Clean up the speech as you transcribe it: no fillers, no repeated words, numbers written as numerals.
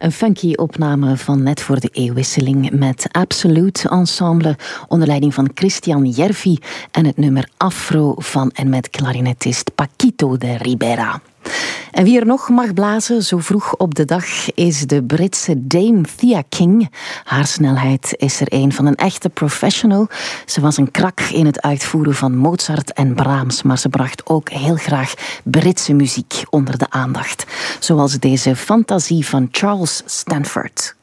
Een funky opname van net voor de eeuwwisseling met Absolute Ensemble onder leiding van Christian Järvi en het nummer Afro van en met clarinetist Paquito de Ribera. En wie er nog mag blazen zo vroeg op de dag is de Britse Dame Thea King. Haar snelheid is er een van een echte professional. Ze was een krak in het uitvoeren van Mozart en Brahms, maar ze bracht ook heel graag Britse muziek onder de aandacht. Zoals deze fantasie van Charles Stanford.